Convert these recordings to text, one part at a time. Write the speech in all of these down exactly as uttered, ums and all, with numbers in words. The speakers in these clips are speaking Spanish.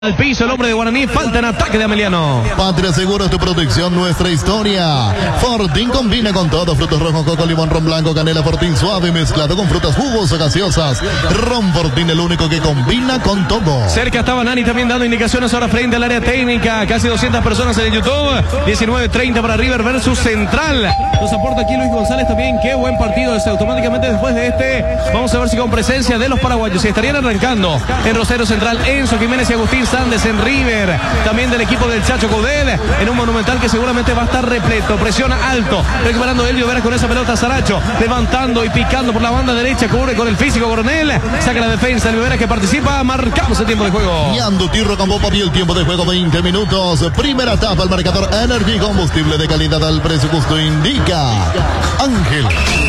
Al piso el hombre de Guaraní, falta en ataque de Ameliano. Patria Seguros, tu protección, nuestra historia. Fortín combina con todo, frutos rojos, coco, limón, ron blanco, canela, Fortín suave mezclado con frutas jugosas gaseosas. Ron Fortín, el único que combina con todo. Cerca estaba Nani también dando indicaciones ahora frente al área técnica. Casi doscientas personas en el YouTube. diecinueve treinta para River versus Central. Nos aporta aquí Luis González también. Qué buen partido es. Automáticamente después de este, vamos a ver si con presencia de los paraguayos. Y estarían arrancando en Rosario Central Enzo Jiménez y Agustín Sández en River, también del equipo del Chacho Coudet, en un Monumental que seguramente va a estar repleto. Presiona alto, recuperando Elvio Vera con esa pelota. Saracho levantando y picando por la banda derecha, cubre con el físico Coronel, saca la defensa Elvio Vera que participa. Marcamos el tiempo de juego. Yando Tirro con Bopa y el tiempo de juego veinte minutos. Primera etapa, el marcador Energy, combustible de calidad al precio justo indica Ángel.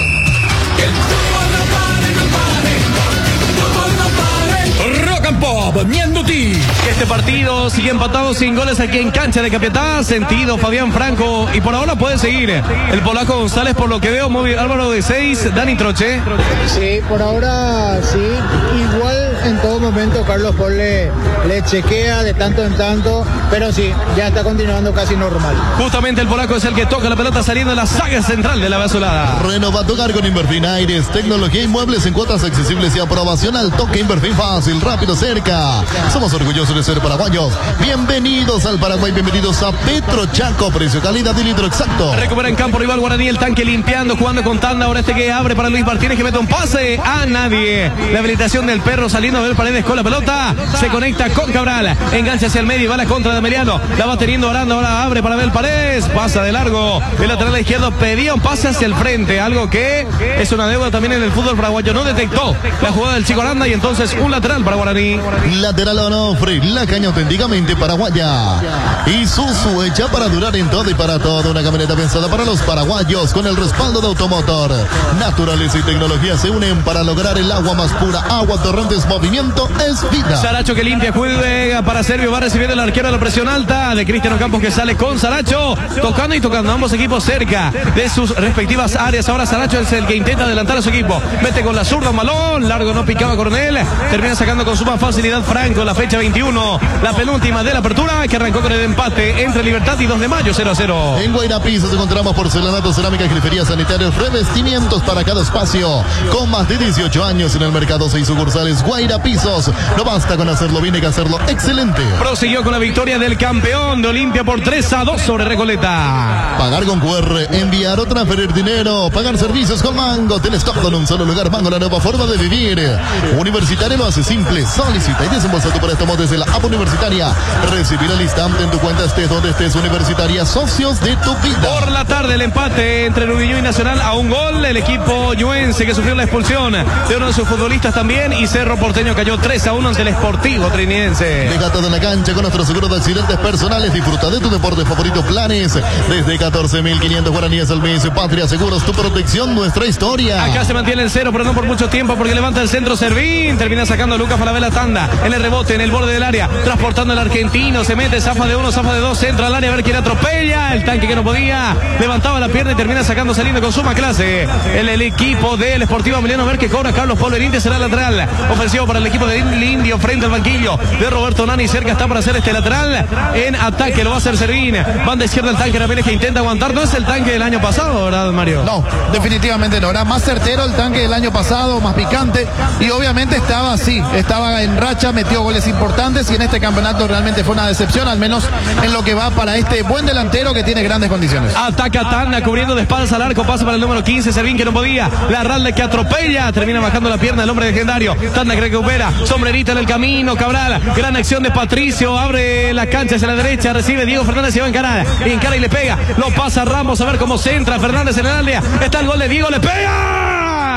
Rock and Pop, Mianduti. Este partido sigue empatado sin goles aquí en cancha de Capiatá. Sentido Fabián Franco. Y por ahora puede seguir el polaco González, por lo que veo. Móvil Álvaro de seis, Dani Troche. Sí, por ahora sí. Igual en todo momento Carlos Paul le, le chequea de tanto en tanto. Pero sí, ya está continuando casi normal. Justamente el polaco es el que toca la pelota saliendo de la saga central de la Bazolada. Renova tu hogar con Inverfin Aires, tecnología, inmuebles en cuotas accesibles y aprobación al toque. Inverfin fácil, rápido, cerca. Somos orgullosos de ser paraguayos. Bienvenidos al Paraguay, bienvenidos a Petro Chaco. Precio, calidad y litro exacto. Recupera en campo rival Guaraní, el tanque limpiando, jugando con tanda. Ahora este que abre para Luis Martínez, que mete un pase a nadie. La habilitación del perro saliendo a ver Paredes con la pelota. Se conecta con Cabral. Engancha hacia el medio y va a la contra de Ameliano. La va teniendo Aranda, ahora abre para ver Paredes. Pasa de largo. El lateral izquierdo pedía un pase hacia el frente. Algo que es una deuda también en el fútbol paraguayo. No detectó la jugada del chico Aranda y entonces un lateral para Guaraní. Lateral Onofre, la caña auténticamente paraguaya. Y Suzu, hecha para durar en todo y para todo. Una camioneta pensada para los paraguayos con el respaldo de Automotor. Naturaleza y tecnología se unen para lograr el agua más pura. Agua Torrentes, movimiento es vida. Saracho que limpia, juega para Servio, va recibiendo el arquero a la presión alta de Cristiano Campos, que sale con Saracho, tocando y tocando, ambos equipos cerca de sus respectivas áreas. Ahora Saracho es el que intenta adelantar a su equipo, mete con la zurda un balón, largo no picaba Coronel, termina sacando con suma facilidad Franco. La fecha veintiuno, la penúltima de la apertura, que arrancó con el empate entre Libertad y dos de mayo, cero a cero. En Guairapisos encontramos porcelanato, cerámica, grifería, sanitarios, revestimientos para cada espacio. Con más de dieciocho años en el mercado, seis sucursales. Guairapisos, no basta con hacerlo bien, hay que hacerlo excelente. Prosiguió con la victoria del campeón de Olimpia por tres a dos sobre Recoleta. Pagar con Q R, enviar o transferir dinero, pagar servicios con Mango. Tienes todo en un solo lugar. Mango, la nueva forma de vivir. Universitario lo hace simple. Solicita y desembolsa tu préstamo desde la app universitaria. Recibir al instante en tu cuenta, estés donde estés. Universitaria, socios de tu vida. Por la tarde el empate entre Rubiño y Nacional a un gol. El equipo yuense que sufrió la expulsión de uno de sus futbolistas también. Y Cerro Porteño cayó tres a uno ante el Sportivo Trinidense. Deja todo en la cancha con nuestro seguro de accidentes personales. Disfruta de tu deporte favorito. Planes desde catorce mil quinientos guaraníes al mes. Patria Seguros, tu protección, nuestra historia. Acá se mantiene el cero, pero no por mucho tiempo, porque levanta el centro Servín. Termina sacando a Lucas Falabella tanda. En el rebote, en el borde del área, transportando el argentino. Se mete, zafa de uno, zafa de dos, entra al área a ver quién atropella. El tanque que no podía. Levantaba la pierna y termina sacando, saliendo con suma clase. El, el equipo del Sportivo Ameliano, a ver que cobra Carlos Pablo Herinte, será lateral. Ofensivo para el equipo del Indio frente al banquillo de Roberto Nani. Cerca está para hacer este lateral. En ataque lo va a hacer Servín. Banda izquierda el tanque Ramírez, que intenta aguantar. No es el tanque del año pasado, ¿verdad, Mario? No, definitivamente no. Era más certero el tanque del año pasado, más picante. Y obviamente estaba así. Estaba en racha, metió goles importantes. Y en este campeonato realmente fue una decepción, al menos en lo que va para este buen delantero que tiene grandes condiciones. Ataca Tanda, cubriendo de espaldas al arco. Pasa para el número quince, Servín, que no podía. La Ralde que atropella. Termina bajando la pierna el hombre legendario. Tanda que recupera. Sombrerita en el camino. Cabral. Gran acción de Patricio. Abre la cancha hacia la derecha. Recibe Diego Fernández y va a encarar. Encara y le pega. Lo pasa Ramos. A ver cómo centra Fernández en el área. Está el gol de Diego. Le pega.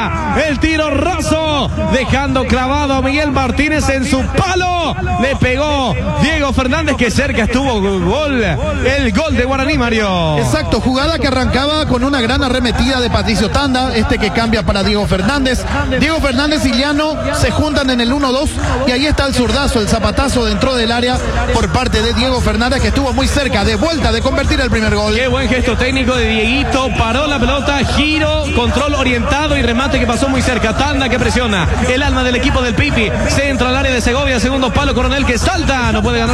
El tiro raso, dejando clavado a Miguel Martínez en su palo. Le pegó Diego Fernández, que cerca estuvo. Gol, el gol de Guaraní, Mario. Exacto, jugada que arrancaba con una gran arremetida de Patricio Tanda, este que cambia para Diego Fernández. Diego Fernández y Llano se juntan en el uno dos y ahí está el zurdazo, el zapatazo dentro del área por parte de Diego Fernández, que estuvo muy cerca de vuelta de convertir el primer gol. Qué buen gesto técnico de Dieguito, paró la pelota, giro, control orientado y remate que pasó muy cerca. Tanda que presiona. El alma del equipo del Pipi. Se entra al área de Segovia. Segundo palo, Coronel que salta. No puede ganar.